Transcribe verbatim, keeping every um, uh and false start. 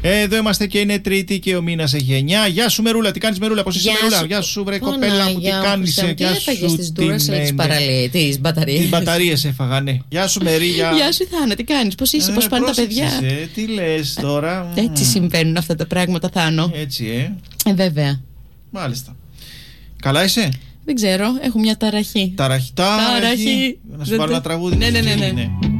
Εδώ είμαστε και είναι Τρίτη και ο μήνας έχει εννιά. Γεια σου Μερούλα, τι κάνεις Μερούλα, πώς είσαι Μερούλα? Γεια σου βρε κοπέλα μου, τι κάνεις? Τι έφαγες τις ντούρες, τις μπαταρίες? Τις μπαταρίες έφαγα, ναι. Γεια σου Μερή, γεια. Γεια σου Θάνο, τι κάνεις, πώς είσαι, πώς πάνε τα παιδιά? Τι λες τώρα? Έτσι συμβαίνουν αυτά τα πράγματα, Θάνο. Έτσι, ε. Ε, βέβαια. Μάλιστα. Καλά είσαι? Δεν ξέρω, έχω μια ταραχή. Ταραχή, ταραχή. Να σου βάλω ένα τραγούδι. Ναι, ναι, ναι, ναι.